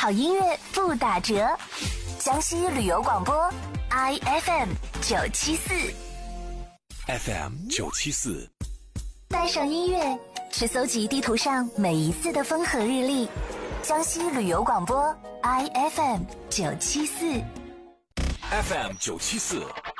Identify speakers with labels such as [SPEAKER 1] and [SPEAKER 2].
[SPEAKER 1] 好音乐不打折。江西旅游广播 ，IFM 974
[SPEAKER 2] FM 974，
[SPEAKER 1] 带上音乐，去搜集地图上每一次的风和日丽。江西旅游广播 ，IFM 974
[SPEAKER 2] FM 974。